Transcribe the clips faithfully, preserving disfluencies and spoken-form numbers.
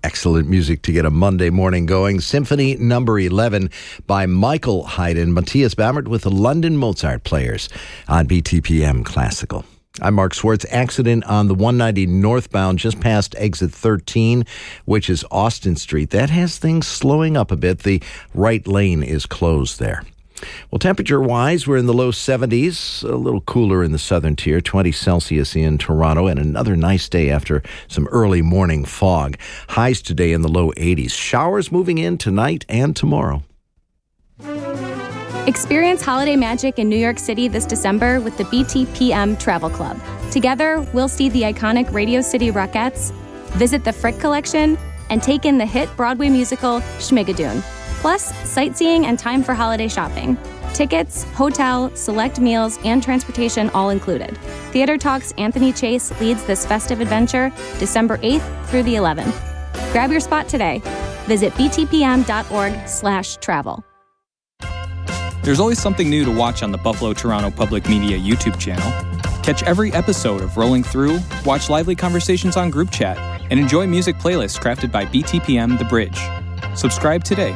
Excellent music to get a Monday morning going. Symphony Number eleven by Michael Haydn. Matthias Bammert with the London Mozart Players on B T P M Classical. I'm Mark Swartz. Accident on the one ninety northbound just past exit thirteen, which is Austin Street. That has things slowing up a bit. The right lane is closed there. Well, temperature-wise, we're in the low seventies, a little cooler in the southern tier, twenty Celsius in Toronto, and another nice day after some early morning fog. Highs today in the low eighties. Showers moving in tonight and tomorrow. Experience holiday magic in New York City this December with the B T P M Travel Club. Together, we'll see the iconic Radio City Rockettes, visit the Frick Collection, and take in the hit Broadway musical Schmigadoon. Plus, sightseeing and time for holiday shopping. Tickets, hotel, select meals, and transportation all included. Theater Talk's Anthony Chase leads this festive adventure December eighth through the eleventh. Grab your spot today. Visit btpm.org slash travel. There's always something new to watch on the Buffalo Toronto Public Media YouTube channel. Catch every episode of Rolling Through, watch lively conversations on group chat, and enjoy music playlists crafted by B T P M The Bridge. Subscribe today.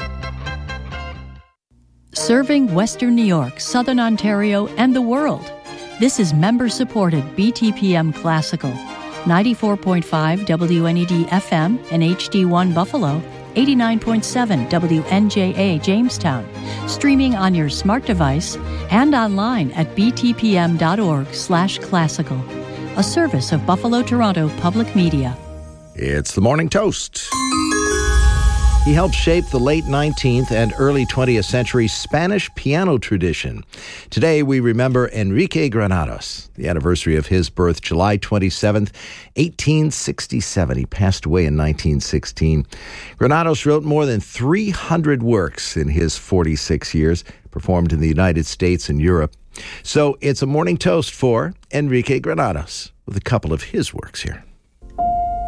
Serving Western New York, Southern Ontario, and the world. This is member-supported B T P M Classical, ninety-four point five W N E D F M and H D one Buffalo, eighty-nine point seven W N J A Jamestown, streaming on your smart device and online at btpm.org slash classical, a service of Buffalo Toronto Public Media. It's the Morning Toast. He helped shape the late nineteenth and early twentieth century Spanish piano tradition. Today, we remember Enrique Granados, the anniversary of his birth, July twenty-seventh, eighteen sixty-seven. He passed away in nineteen sixteen. Granados wrote more than three hundred works in his forty-six years, performed in the United States and Europe. So it's a morning toast for Enrique Granados with a couple of his works here.